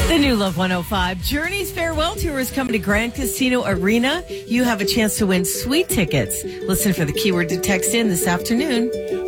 The new Love 105 Journey's farewell tour is coming to Grand Casino Arena. You have a chance to win sweet tickets. Listen for the keyword to text in this afternoon.